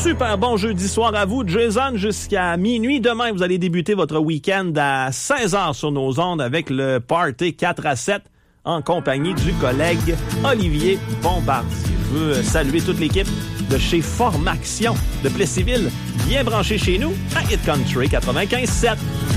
super bon jeudi soir à vous, Jason, jusqu'à minuit. Demain, vous allez débuter votre week-end à 16h sur nos ondes avec le Party 4 à 7 en compagnie du collègue Olivier Bombardier. Je veux saluer toute l'équipe de chez Formaction de Plessisville, bien branchée chez nous à Hit Country 95.7.